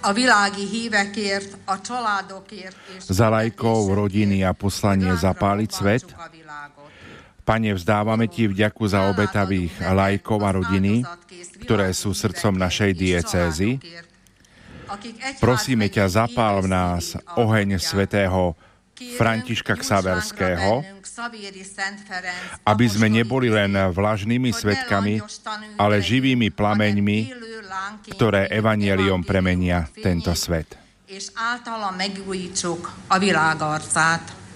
za laikov, rodiny a poslanie zapáliť svet. Pane, vzdávame Ti vďaku za obetavých laikov a rodiny, ktoré sú srdcom našej diecézy. Prosíme ťa, zapál v nás oheň svätého Františka Xaverského, aby sme neboli len vlažnými svedkami, ale živými plameňmi, ktoré evanjeliom premenia tento svet. És általa megújítsuk a világ arcát.